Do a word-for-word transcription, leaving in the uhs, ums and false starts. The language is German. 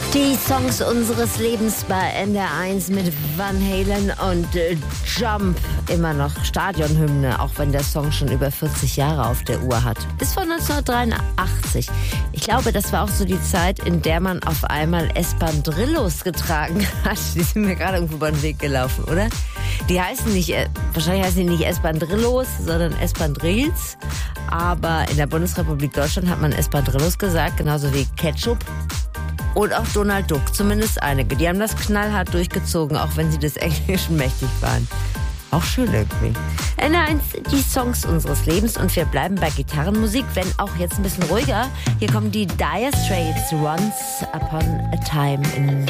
Die Songs unseres Lebens bei N D R eins mit Van Halen und äh, Jump. Immer noch Stadionhymne, auch wenn der Song schon über vierzig Jahre auf der Uhr hat. Ist von neunzehnhundertdreiundachtzig. Ich glaube, das war auch so die Zeit, in der man auf einmal Espandrillos getragen hat. Die sind mir gerade irgendwo über den Weg gelaufen, oder? Die heißen nicht, wahrscheinlich heißen die nicht Espandrillos, sondern Espandrills. Aber in der Bundesrepublik Deutschland hat man Espandrillos gesagt, genauso wie Ketchup. Und auch Donald Duck, zumindest einige. Die haben das knallhart durchgezogen, auch wenn sie des Englischen mächtig waren. Auch schön irgendwie. N D R eins, die Songs unseres Lebens. Und wir bleiben bei Gitarrenmusik, wenn auch jetzt ein bisschen ruhiger. Hier kommen die Dire Straits, Once Upon a Time in